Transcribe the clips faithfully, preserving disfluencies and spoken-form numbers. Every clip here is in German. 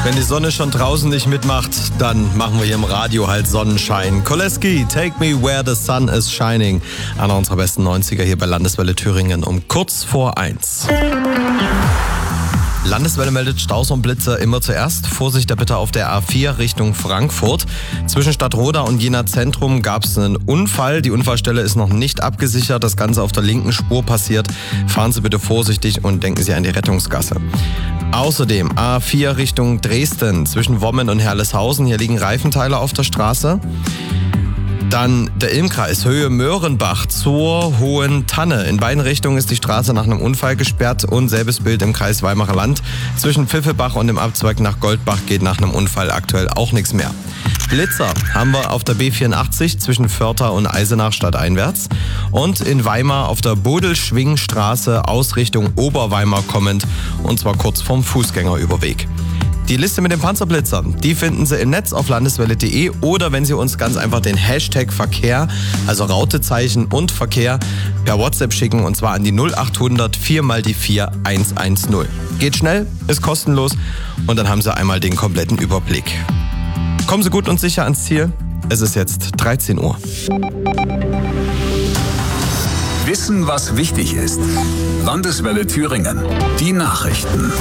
Wenn die Sonne schon draußen nicht mitmacht, dann machen wir hier im Radio halt Sonnenschein. Koleski, Take Me Where the Sun is Shining. Einer unserer besten neunziger hier bei Landeswelle Thüringen um kurz vor eins. Landeswelle meldet Staus und Blitzer immer zuerst. Vorsicht da bitte auf der A vier Richtung Frankfurt. Zwischen Stadtroda und Jena Zentrum gab es einen Unfall. Die Unfallstelle ist noch nicht abgesichert. Das Ganze auf der linken Spur passiert. Fahren Sie bitte vorsichtig und denken Sie an die Rettungsgasse. Außerdem A vier Richtung Dresden zwischen Wommen und Herleshausen. Hier liegen Reifenteile auf der Straße. Dann der Ilmkreis, Höhe Möhrenbach zur Hohen Tanne. In beiden Richtungen ist die Straße nach einem Unfall gesperrt und selbes Bild im Kreis Weimarer Land. Zwischen Pfiffelbach und dem Abzweig nach Goldbach geht nach einem Unfall aktuell auch nichts mehr. Blitzer haben wir auf der B vierundachtzig zwischen Vörther und Eisenach stadteinwärts und in Weimar auf der Bodelschwingstraße aus Richtung Oberweimar kommend und zwar kurz vorm Fußgängerüberweg. Die Liste mit den Panzerblitzern, die finden Sie im Netz auf landeswelle punkt de oder wenn Sie uns ganz einfach den Hashtag Verkehr, also Rautezeichen und Verkehr, per WhatsApp schicken und zwar an die null achthundert vier mal die vier eins eins null. Geht schnell, ist kostenlos und dann haben Sie einmal den kompletten Überblick. Kommen Sie gut und sicher ans Ziel. Es ist jetzt dreizehn Uhr. Wissen, was wichtig ist. Landeswelle Thüringen. Die Nachrichten.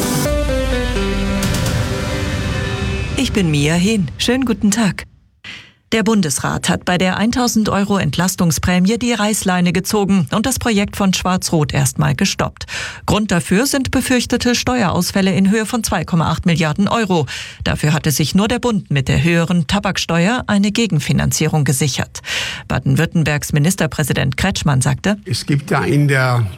Ich bin Mia Hehn. Schönen guten Tag. Der Bundesrat hat bei der tausend Euro Entlastungsprämie die Reißleine gezogen und das Projekt von Schwarz-Rot erstmal gestoppt. Grund dafür sind befürchtete Steuerausfälle in Höhe von zwei Komma acht Milliarden Euro. Dafür hatte sich nur der Bund mit der höheren Tabaksteuer eine Gegenfinanzierung gesichert. Baden-Württembergs Ministerpräsident Kretschmann sagte: Es gibt ja in der